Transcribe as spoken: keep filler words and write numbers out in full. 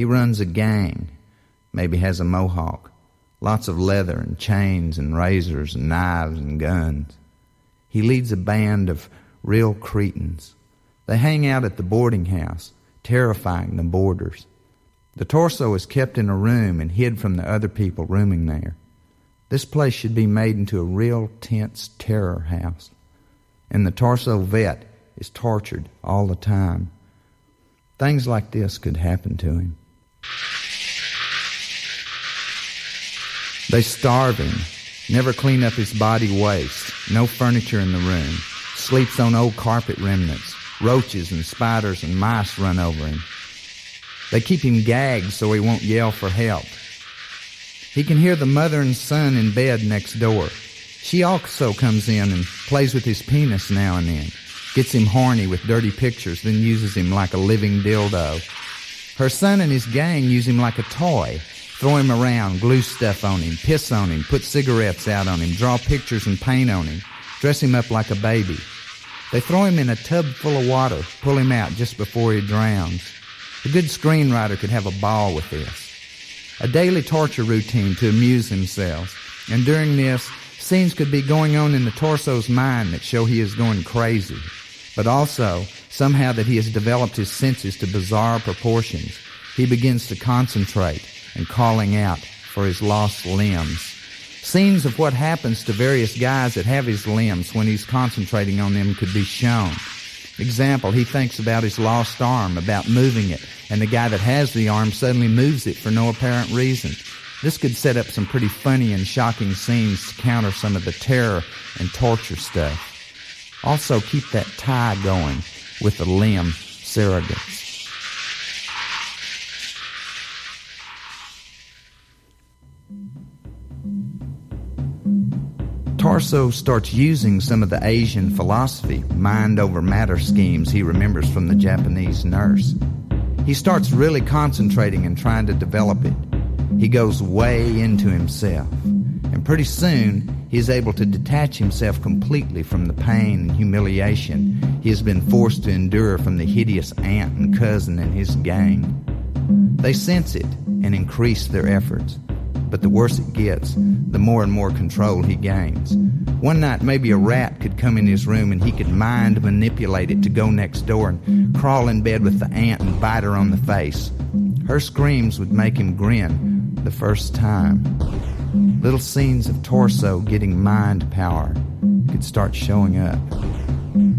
He runs a gang, maybe has a mohawk, lots of leather and chains and razors and knives and guns. He leads a band of real cretins. They hang out at the boarding house, terrifying the boarders. The torso is kept in a room and hid from the other people rooming there. This place should be made into a real tense terror house. And the torso vet is tortured all the time. Things like this could happen to him. They starve him, never clean up his body waste, no furniture in the room, sleeps on old carpet remnants, roaches and spiders and mice run over him. They keep him gagged so he won't yell for help. He can hear the mother and son in bed next door. She also comes in and plays with his penis now and then, gets him horny with dirty pictures, then uses him like a living dildo. Her son and his gang use him like a toy, throw him around, glue stuff on him, piss on him, put cigarettes out on him, draw pictures and paint on him, dress him up like a baby. They throw him in a tub full of water, pull him out just before he drowns. A good screenwriter could have a ball with this. A daily torture routine to amuse themselves. And during this, scenes could be going on in the torso's mind that show he is going crazy, but also somehow that he has developed his senses to bizarre proportions. He begins to concentrate and calling out for his lost limbs. Scenes of what happens to various guys that have his limbs when he's concentrating on them could be shown. Example, he thinks about his lost arm, about moving it, and the guy that has the arm suddenly moves it for no apparent reason. This could set up some pretty funny and shocking scenes to counter some of the terror and torture stuff. Also, keep that tie going with the limb surrogates. Torso starts using some of the Asian philosophy, mind over matter schemes he remembers from the Japanese nurse. He starts really concentrating and trying to develop it. He goes way into himself, and pretty soon he is able to detach himself completely from the pain and humiliation he has been forced to endure from the hideous aunt and cousin and his gang. They sense it and increase their efforts. But the worse it gets, the more and more control he gains. One night, maybe a rat could come in his room and he could mind manipulate it to go next door and crawl in bed with the aunt and bite her on the face. Her screams would make him grin the first time. Little scenes of torso getting mind power could start showing up.